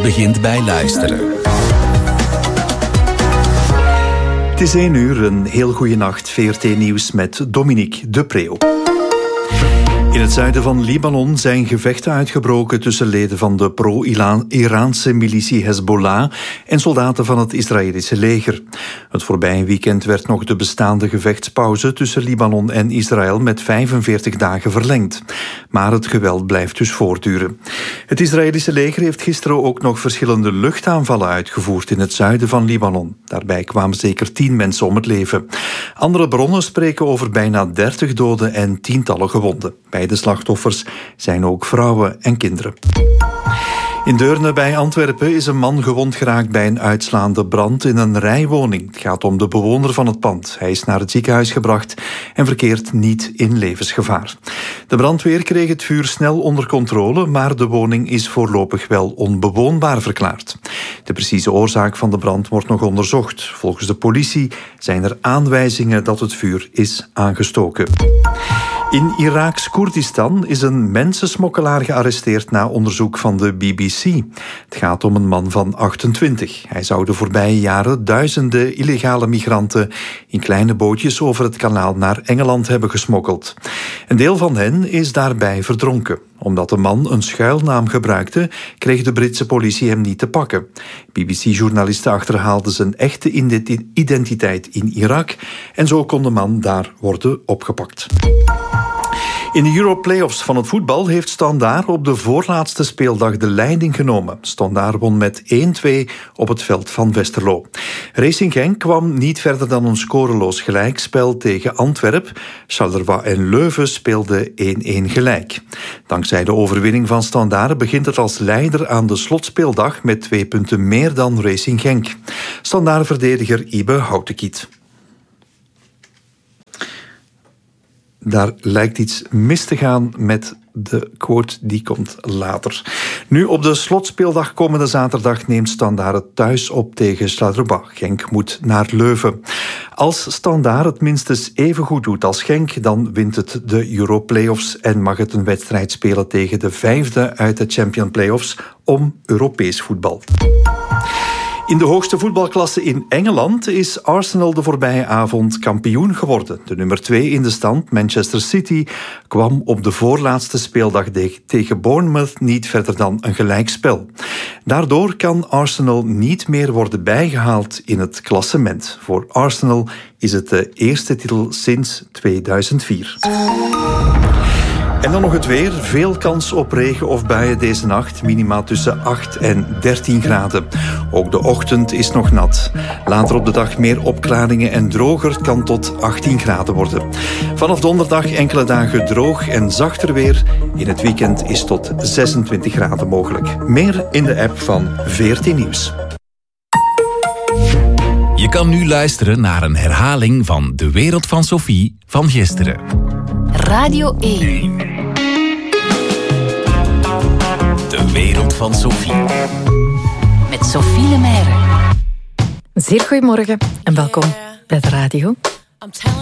Alles begint bij luisteren. Het is 1 uur, een heel goede nacht. VRT Nieuws met Dominique de Preeuw. In het zuiden van Libanon zijn gevechten uitgebroken tussen leden van de pro-Iraanse militie Hezbollah en soldaten van het Israëlische leger. Het voorbije weekend werd nog de bestaande gevechtspauze tussen Libanon en Israël met 45 dagen verlengd. Maar het geweld blijft dus voortduren. Het Israëlische leger heeft gisteren ook nog verschillende luchtaanvallen uitgevoerd in het zuiden van Libanon. Daarbij kwamen zeker 10 mensen om het leven. Andere bronnen spreken over bijna 30 doden en tientallen gewonden. Bij de slachtoffers zijn ook vrouwen en kinderen. In Deurne bij Antwerpen is een man gewond geraakt bij een uitslaande brand in een rijwoning. Het gaat om de bewoner van het pand. Hij is naar het ziekenhuis gebracht en verkeert niet in levensgevaar. De brandweer kreeg het vuur snel onder controle, maar de woning is voorlopig wel onbewoonbaar verklaard. De precieze oorzaak van de brand wordt nog onderzocht. Volgens de politie zijn er aanwijzingen dat het vuur is aangestoken. In Iraaks Koerdistan is een mensensmokkelaar gearresteerd na onderzoek van de BBC. Het gaat om een man van 28. Hij zou de voorbije jaren duizenden illegale migranten in kleine bootjes over het kanaal naar Engeland hebben gesmokkeld. Een deel van hen is daarbij verdronken. Omdat de man een schuilnaam gebruikte, kreeg de Britse politie hem niet te pakken. BBC-journalisten achterhaalden zijn echte identiteit in Irak en zo kon de man daar worden opgepakt. In de Euro-playoffs van het voetbal heeft Standaard op de voorlaatste speeldag de leiding genomen. Standaard won met 1-2 op het veld van Westerlo. Racing Genk kwam niet verder dan een scoreloos gelijkspel tegen Antwerpen. Charleroi en Leuven speelden 1-1 gelijk. Dankzij de overwinning van Standaard begint het als leider aan de slotspeeldag met 2 punten meer dan Racing Genk. Standaard-verdediger Ibe Houtekiet. Daar lijkt iets mis te gaan met de quote, die komt later. Nu, op de slotspeeldag komende zaterdag neemt Standaard het thuis op tegen Charleroi. Genk moet naar Leuven. Als Standaard het minstens even goed doet als Genk, dan wint het de Euro-playoffs en mag het een wedstrijd spelen tegen de 5e uit de Champions Playoffs om Europees voetbal. In de hoogste voetbalklasse in Engeland is Arsenal de voorbije avond kampioen geworden. De nummer 2 in de stand, Manchester City, kwam op de voorlaatste speeldag tegen Bournemouth niet verder dan een gelijkspel. Daardoor kan Arsenal niet meer worden bijgehaald in het klassement. Voor Arsenal is het de eerste titel sinds 2004. En dan nog het weer. Veel kans op regen of buien deze nacht. Minima tussen 8 en 13 graden. Ook de ochtend is nog nat. Later op de dag meer opklaringen en droger. Het kan tot 18 graden worden. Vanaf donderdag enkele dagen droog en zachter weer. In het weekend is tot 26 graden mogelijk. Meer in de app van VRT Nieuws. Je kan nu luisteren naar een herhaling van De Wereld van Sophie van gisteren. Radio 1. De Wereld van Sophie. Met Sophie Lemaire. Zeer goedemorgen en welkom bij de radio.